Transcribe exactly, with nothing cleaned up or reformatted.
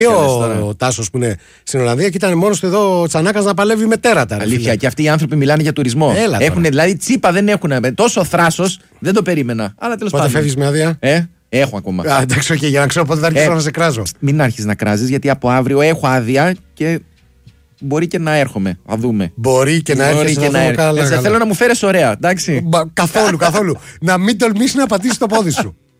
Ο, ο Τάσος που είναι στην Ολλανδία και ήταν μόνος του εδώ ο Τσανάκας να παλεύει με τέρατα. Αλήθεια, και αυτοί οι άνθρωποι μιλάνε για τουρισμό. Έχουν δηλαδή τσίπα, δεν έχουν. Τόσο θράσος δεν το περίμενα. Αλλά τέλος πάντων. Πότε φεύγεις με άδεια? Ε, έχω ακόμα. Α, εντάξει, okay, για να ξέρω πότε θα αρχίσω ε, να σε κράζω. Μην άρχισεις να κράζεις, γιατί από αύριο έχω άδεια και μπορεί και να έρχομαι. Θα δούμε. Μπορεί και να έρχεσαι να δούμε καλά. Θέλω να μου φέρεις ωραία, εντάξει. Καθόλου, καθόλου. Να μην τολμήσεις να πατήσεις το πόδι σου.